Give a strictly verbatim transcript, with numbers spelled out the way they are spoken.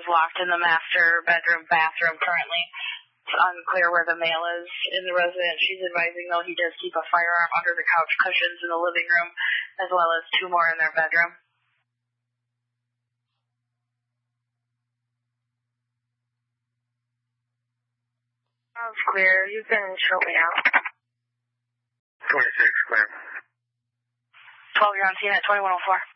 is locked in the master bedroom bathroom currently. It's unclear where the male is in the residence. She's advising, though, he does keep a firearm under the couch cushions in the living room, as well as two more in their bedroom. Sounds clear. You can show me out. twenty-six, clear. twelve, you're on scene at twenty-one oh four.